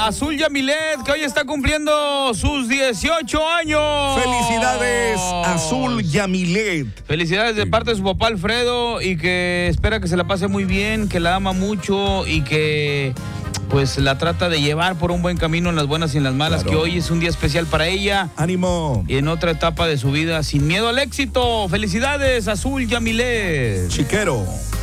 para Azul Yamilet, que hoy está cumpliendo sus 18 años. Felicidades, Azul Yamilet. Felicidades de parte de su papá Alfredo y que espera que se la pase muy bien, que la ama mucho y que pues la trata de llevar por un buen camino en las buenas y en las malas, Claro. que hoy es un día especial para ella. ¡Ánimo! Y en otra etapa de su vida, sin miedo al éxito. Felicidades, Azul Yamilet. Chiquero.